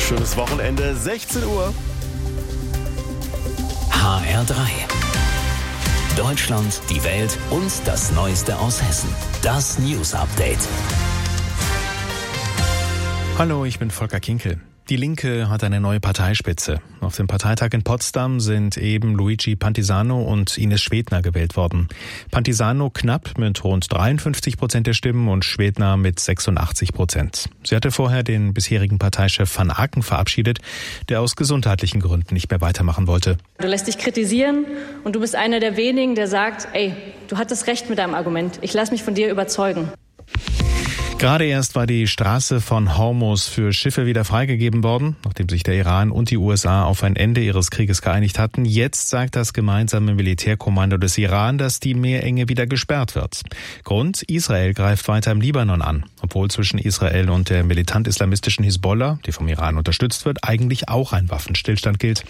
Schönes Wochenende, 16 Uhr. HR3. Deutschland, die Welt und das Neueste aus Hessen. Das News Update. Hallo, ich bin Volker Kinkel. Die Linke hat eine neue Parteispitze. Auf dem Parteitag in Potsdam sind eben Luigi Pantisano und Ines Schwedner gewählt worden. Pantisano knapp mit rund 53% der Stimmen und Schwedner mit 86%. Sie hatte vorher den bisherigen Parteichef Van Aken verabschiedet, der aus gesundheitlichen Gründen nicht mehr weitermachen wollte. Du lässt dich kritisieren und du bist einer der wenigen, der sagt, du hattest recht mit deinem Argument. Ich lasse mich von dir überzeugen. Gerade erst war die Straße von Hormuz für Schiffe wieder freigegeben worden, nachdem sich der Iran und die USA auf ein Ende ihres Krieges geeinigt hatten. Jetzt sagt das gemeinsame Militärkommando des Iran, dass die Meerenge wieder gesperrt wird. Grund: Israel greift weiter im Libanon an, obwohl zwischen Israel und der militant-islamistischen Hisbollah, die vom Iran unterstützt wird, eigentlich auch ein Waffenstillstand gilt.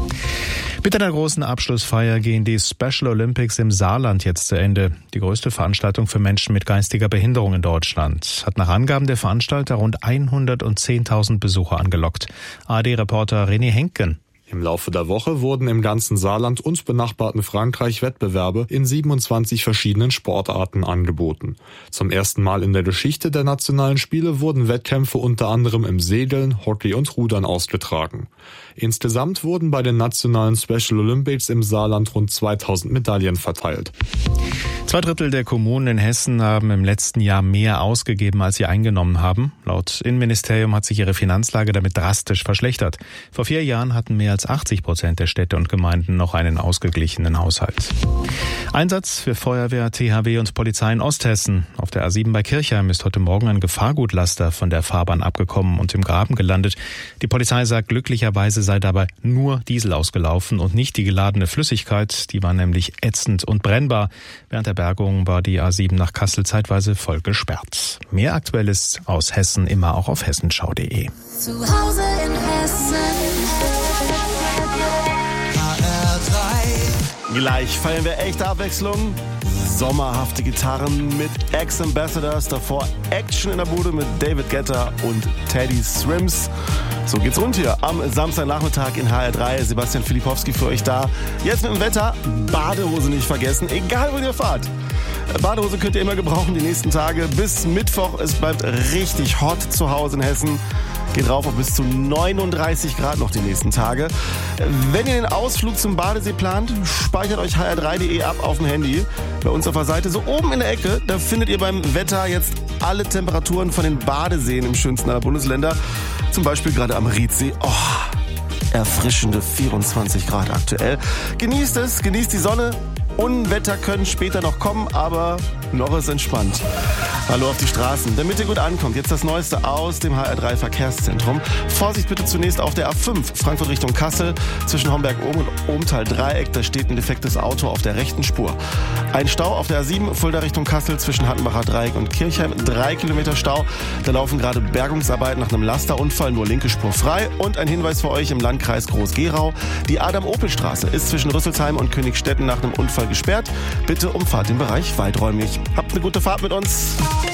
Mit einer großen Abschlussfeier gehen die Special Olympics im Saarland jetzt zu Ende. Die größte Veranstaltung für Menschen mit geistiger Behinderung in Deutschland hat nach Angaben der Veranstalter rund 110.000 Besucher angelockt. ARD-Reporter René Henken. Im Laufe der Woche wurden im ganzen Saarland und benachbarten Frankreich Wettbewerbe in 27 verschiedenen Sportarten angeboten. Zum ersten Mal in der Geschichte der nationalen Spiele wurden Wettkämpfe unter anderem im Segeln, Hockey und Rudern ausgetragen. Insgesamt wurden bei den nationalen Special Olympics im Saarland rund 2000 Medaillen verteilt. 2/3 der Kommunen in Hessen haben im letzten Jahr mehr ausgegeben, als sie eingenommen haben. Laut Innenministerium hat sich ihre Finanzlage damit drastisch verschlechtert. Vor 4 Jahren hatten mehr als 80% der Städte und Gemeinden noch einen ausgeglichenen Haushalt. Einsatz für Feuerwehr, THW und Polizei in Osthessen. Auf der A7 bei Kirchheim ist heute Morgen ein Gefahrgutlaster von der Fahrbahn abgekommen und im Graben gelandet. Die Polizei sagt, glücklicherweise sei dabei nur Diesel ausgelaufen und nicht die geladene Flüssigkeit. Die war nämlich ätzend und brennbar. Während der Bergung war die A7 nach Kassel zeitweise voll gesperrt. Mehr Aktuelles aus Hessen immer auch auf hessenschau.de. Zu Hause in Hessen. Gleich feiern wir echte Abwechslung. Sommerhafte Gitarren mit Ex-Ambassadors, davor Action in der Bude mit David Guetta und Teddy Swims. So geht's rund hier am Samstagnachmittag in HR3. Sebastian Filipowski für euch da. Jetzt mit dem Wetter, Badehose nicht vergessen, egal wo ihr fahrt. Badehose könnt ihr immer gebrauchen die nächsten Tage bis Mittwoch. Es bleibt richtig hot zu Hause in Hessen. Geht rauf auf bis zu 39 Grad noch die nächsten Tage. Wenn ihr den Ausflug zum Badesee plant, speichert euch hr3.de ab auf dem Handy. Bei uns auf der Seite, so oben in der Ecke, da findet ihr beim Wetter jetzt alle Temperaturen von den Badeseen im schönsten aller Bundesländer. Zum Beispiel gerade am Riedsee. Erfrischende 24 Grad aktuell. Genießt es, genießt die Sonne. Unwetter können später noch kommen, aber noch ist entspannt. Hallo auf die Straßen, damit ihr gut ankommt. Jetzt das Neueste aus dem HR3 Verkehrszentrum. Vorsicht bitte zunächst auf der A5, Frankfurt Richtung Kassel. Zwischen Homberg-Ohm und Ohmtal-Dreieck, da steht ein defektes Auto auf der rechten Spur. Ein Stau auf der A7, Fulda Richtung Kassel, zwischen Hattenbacher Dreieck und Kirchheim. 3 Kilometer Stau. Da laufen gerade Bergungsarbeiten nach einem Lasterunfall, nur linke Spur frei. Und ein Hinweis für euch im Landkreis Groß-Gerau. Die Adam-Opel-Straße ist zwischen Rüsselsheim und Königstetten nach einem Unfall gesperrt. Bitte umfahrt den Bereich weiträumig. Habt eine gute Fahrt mit uns.